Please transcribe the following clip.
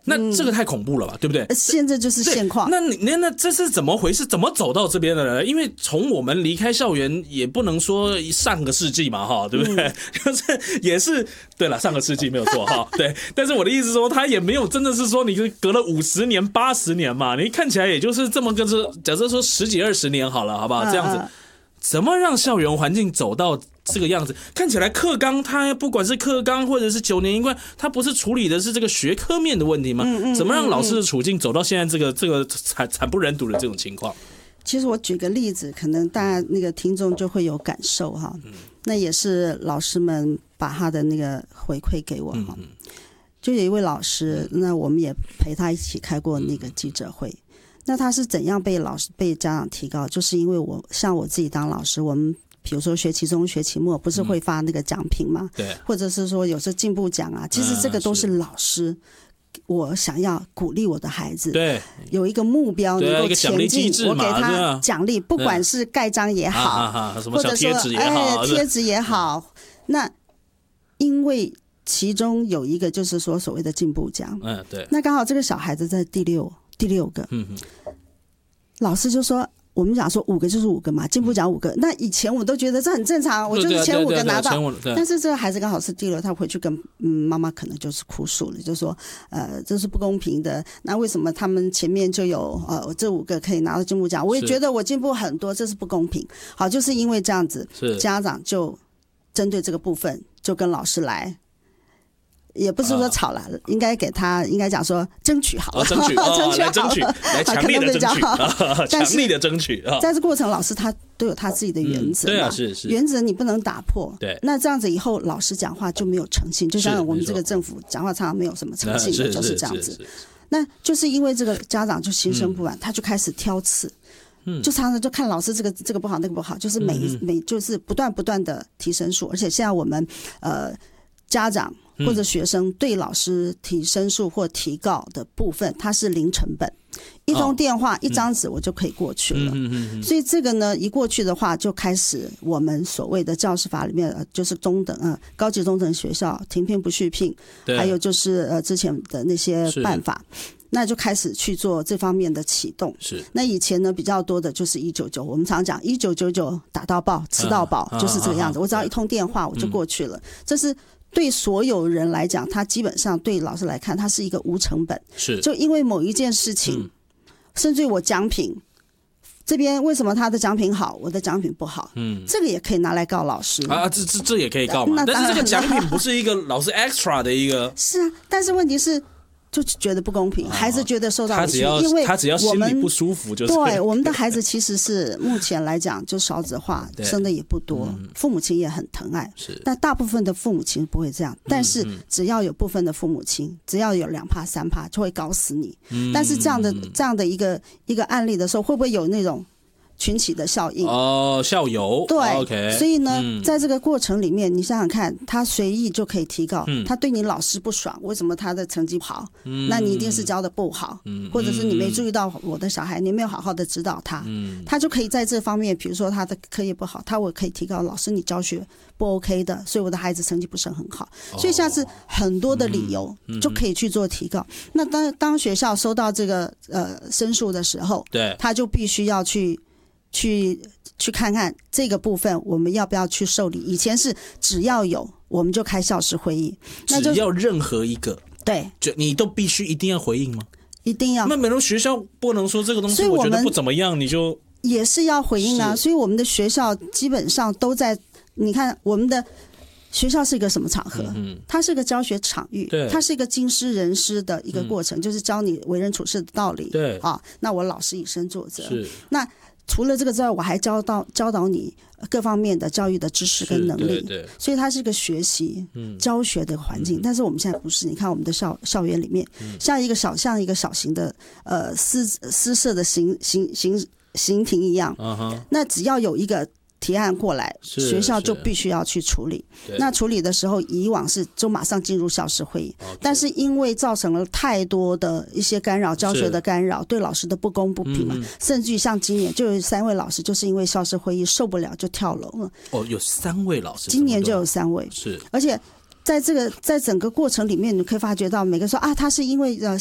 那这个太恐怖了吧，对不对？ 现在就是现况。 那这是怎么回事？怎么走到这边的呢？因为从我们离开校园也不能说上个世纪嘛，哈，对不对？就是也是对了，上个世纪没有错哈，对。但是我的意思是说，他也没有真的是说你隔了50年、80年嘛，你看起来也就是这么个假设说10几20年好了，好不好？这样子，怎么让校园环境走到这个样子？看起来课纲它不管是课纲或者是9年一贯，它不是处理的是这个学科面的问题吗？怎么让老师的处境走到现在这个惨不忍睹的这种情况？ 其实我举个例子，可能大家那个听众就会有感受哈。那也是老师们把他的那个回馈给我哈。就有一位老师，那我们也陪他一起开过那个记者会。那他是怎样被家长提高？就是因为像我自己当老师，我们比如说学期中、学期末不是会发那个奖品吗？ 对， 或者是说有时候进步奖啊，其实这个都是老师。我想要鼓励我的孩子， 对， 有一个目标能够前进，我给他奖励，不管是盖章也好， 或者说贴纸也好。那因为其中有一个就是说所谓的进步奖， 对， 那刚好这个小孩子在第六个，老师就说。我们讲说5个就是5个嘛，进步奖5个。那以前我都觉得这很正常，我就是前5个拿到。但是这个孩子刚好是第6，他回去跟妈妈可能就是哭诉了，就说这是不公平的。那为什么他们前面就有这5个可以拿到进步奖？我也觉得我进步很多，这是不公平。好，就是因为这样子，家长就针对这个部分就跟老师来。也不是说吵了，应该讲说争取好了， 争取来强烈的争取，强力的争取。 在这过程，老师他都有他自己的原则， 对啊，是原则你不能打破。 对， 那这样子以后老师讲话就没有诚信，就像我们这个政府讲话常常没有什么诚信的，就是这样子。那就是因为这个家长就心生不满，他就开始挑刺。就常常就看老师这个不好那个不好，就是就是不断的提申诉，而且现在我们家长或者学生对老师提申诉或提告的部分，它是零成本，一通电话、一张纸我就可以过去了。所以这个呢，一过去的话，就开始我们所谓的教师法里面，就是高级中等学校停聘不续聘，还有就是之前的那些办法。那就开始去做这方面的启动。 是。 那以前呢比较多的就是199，我们常讲1999打到爆、吃到饱，就是这个样子。我只要一通电话我就过去了。这是对所有人来讲，他基本上对老师来看，它是一个无成本。 是。 就因为某一件事情，甚至于我奖品这边为什么他的奖品好，我的奖品不好？这个也可以拿来告老师啊，这也可以告嘛。但是这个奖品不是一个老师 extra 的一个。 是啊，但是问题是。就觉得不公平，孩子觉得受到委屈，因为他只要心里不舒服就是。 对，我们的孩子其实是目前来讲就少子化，生的也不多，父母亲也很疼爱，但大部分的父母亲不会这样，但是只要有部分的父母亲，只要有2%、3%就会搞死你。但是这样的一个案例的时候，会不会有那种群起的效应效尤对、 okay, 所以呢、在这个过程里面，你想想看，他随意就可以提告、他对你老师不爽，为什么他的成绩不好、那你一定是教的不好、或者是你没注意到我的小孩，你没有好好的指导他、他就可以在这方面，比如说他的课业不好，我可以提告老师你教学不 OK 的，所以我的孩子成绩不是很好，所以下次很多的理由就可以去做提告。那当学校收到这个申诉的时候， 对， 他就必须要去看看这个部分我们要不要去受理。以前是只要有我们就开校事会议，那就只要任何一个对， 就你都必须一定要回应吗？ 一定要。 那每个学校不能说这个东西我觉得不怎么样你就也是要回应啊。所以我们的学校基本上都在，你看我们的学校是一个什么场合？它是一个教学场域，它是一个经师人师的一个过程，就是教你为人处事的道理。 对啊，那我老师以身作则。是那。除了这个之外，我还教导你各方面的教育的知识跟能力， 对， 所以它是一个学习、教学的环境。但是我们现在不是，你看我们的校园里面，像一个小型的私设的刑庭一样，那只要有一个提案过来，学校就必须要去处理。那处理的时候，以往是就马上进入校事会议，但是因为造成了太多的一些干扰，教学的干扰，对老师的不公不平嘛，甚至于像今年就有3位老师，就是因为校事会议受不了就跳楼了。 有3位老师， 今年就有3位， 是， 而且。在整个过程里面，你可以发觉到每个说啊，他是因为